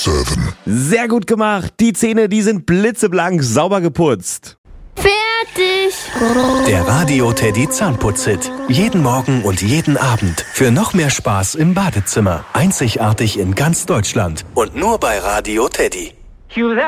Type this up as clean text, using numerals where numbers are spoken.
7. Sehr gut gemacht. Die Zähne, die sind blitzeblank sauber geputzt. Fertig. Der Radio Teddy Zahnputz-Hit. Jeden Morgen und jeden Abend. Für noch mehr Spaß im Badezimmer. Einzigartig in ganz Deutschland. Und nur bei Radio Teddy.